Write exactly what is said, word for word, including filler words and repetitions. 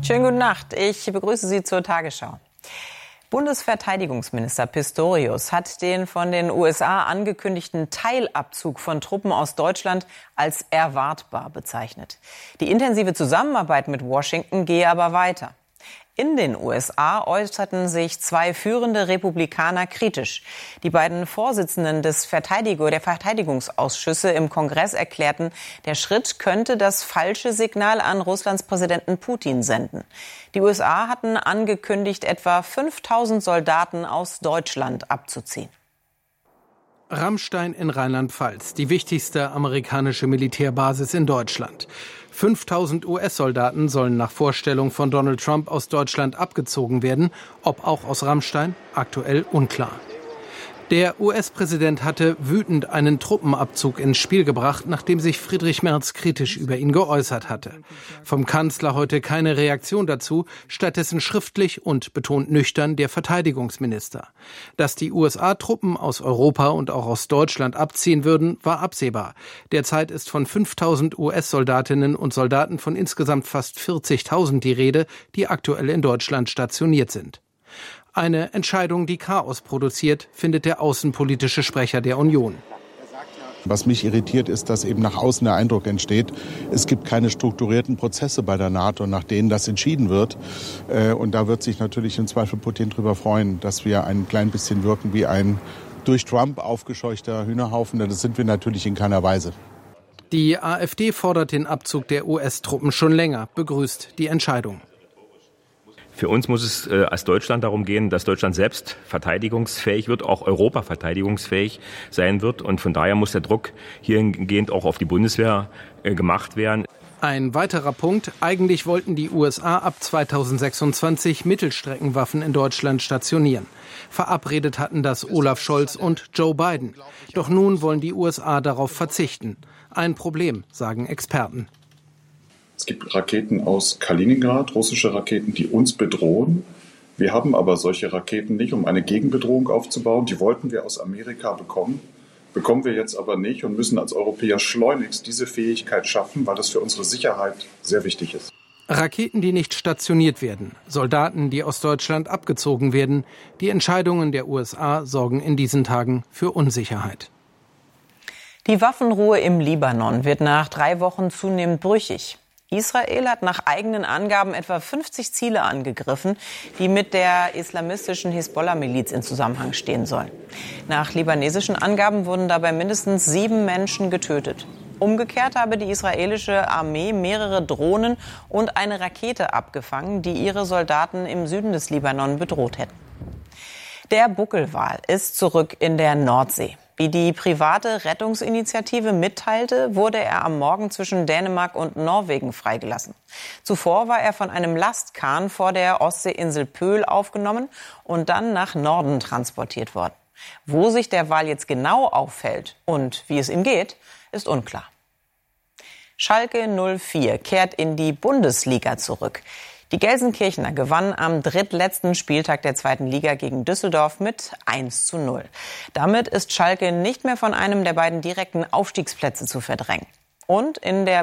Schönen guten Nacht. Ich begrüße Sie zur Tagesschau. Bundesverteidigungsminister Pistorius hat den von den U S A angekündigten Teilabzug von Truppen aus Deutschland als erwartbar bezeichnet. Die intensive Zusammenarbeit mit Washington gehe aber weiter. In den U S A äußerten sich zwei führende Republikaner kritisch. Die beiden Vorsitzenden des Verteidigung, der Verteidigungsausschüsse im Kongress erklärten, der Schritt könnte das falsche Signal an Russlands Präsidenten Putin senden. Die U S A hatten angekündigt, etwa fünftausend Soldaten aus Deutschland abzuziehen. Ramstein in Rheinland-Pfalz, die wichtigste amerikanische Militärbasis in Deutschland. fünftausend U S-Soldaten sollen nach Vorstellung von Donald Trump aus Deutschland abgezogen werden, ob auch aus Ramstein, aktuell unklar. Der U S-Präsident hatte wütend einen Truppenabzug ins Spiel gebracht, nachdem sich Friedrich Merz kritisch über ihn geäußert hatte. Vom Kanzler heute keine Reaktion dazu, stattdessen schriftlich und betont nüchtern der Verteidigungsminister. Dass die U S A-Truppen aus Europa und auch aus Deutschland abziehen würden, war absehbar. Derzeit ist von fünftausend U S-Soldatinnen und Soldaten von insgesamt fast vierzigtausend die Rede, die aktuell in Deutschland stationiert sind. Eine Entscheidung, die Chaos produziert, findet der außenpolitische Sprecher der Union. Was mich irritiert, ist, dass eben nach außen der Eindruck entsteht, es gibt keine strukturierten Prozesse bei der NATO, nach denen das entschieden wird. Und da wird sich natürlich im Zweifel Putin darüber freuen, dass wir ein klein bisschen wirken wie ein durch Trump aufgescheuchter Hühnerhaufen. Das sind wir natürlich in keiner Weise. Die AfD fordert den Abzug der U S-Truppen schon länger, begrüßt die Entscheidung. Für uns muss es äh, als Deutschland darum gehen, dass Deutschland selbst verteidigungsfähig wird, auch Europa verteidigungsfähig sein wird. Und von daher muss der Druck hiergehend auch auf die Bundeswehr äh, gemacht werden. Ein weiterer Punkt. Eigentlich wollten die U S A ab zweitausendsechsundzwanzig Mittelstreckenwaffen in Deutschland stationieren. Verabredet hatten das Olaf Scholz und Joe Biden. Doch nun wollen die U S A darauf verzichten. Ein Problem, sagen Experten. Es gibt Raketen aus Kaliningrad, russische Raketen, die uns bedrohen. Wir haben aber solche Raketen nicht, um eine Gegenbedrohung aufzubauen. Die wollten wir aus Amerika bekommen, bekommen wir jetzt aber nicht und müssen als Europäer schleunigst diese Fähigkeit schaffen, weil das für unsere Sicherheit sehr wichtig ist. Raketen, die nicht stationiert werden, Soldaten, die aus Deutschland abgezogen werden. Die Entscheidungen der U S A sorgen in diesen Tagen für Unsicherheit. Die Waffenruhe im Libanon wird nach drei Wochen zunehmend brüchig. Israel hat nach eigenen Angaben etwa fünfzig Ziele angegriffen, die mit der islamistischen Hisbollah-Miliz in Zusammenhang stehen sollen. Nach libanesischen Angaben wurden dabei mindestens sieben Menschen getötet. Umgekehrt habe die israelische Armee mehrere Drohnen und eine Rakete abgefangen, die ihre Soldaten im Süden des Libanon bedroht hätten. Der Buckelwal ist zurück in der Nordsee. Wie die private Rettungsinitiative mitteilte, wurde er am Morgen zwischen Dänemark und Norwegen freigelassen. Zuvor war er von einem Lastkahn vor der Ostseeinsel Pöhl aufgenommen und dann nach Norden transportiert worden. Wo sich der Wal jetzt genau aufhält und wie es ihm geht, ist unklar. Schalke null vier kehrt in die Bundesliga zurück. Die Gelsenkirchener gewannen am drittletzten Spieltag der zweiten Liga gegen Düsseldorf mit eins zu null. Damit ist Schalke nicht mehr von einem der beiden direkten Aufstiegsplätze zu verdrängen. Und in der